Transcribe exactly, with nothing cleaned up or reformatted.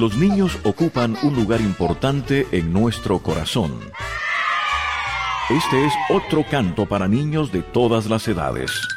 Los niños ocupan un lugar importante en nuestro corazón. Este es otro canto para niños de todas las edades.